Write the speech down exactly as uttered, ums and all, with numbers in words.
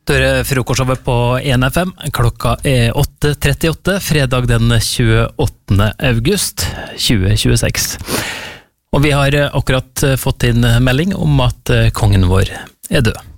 Du hører frokostshowet på en F M. Klokka er åtte trettiåtte, fredag den tjueåttende august tjue tjueseks. Og vi har akkurat fått inn melding om at kongen vår er død.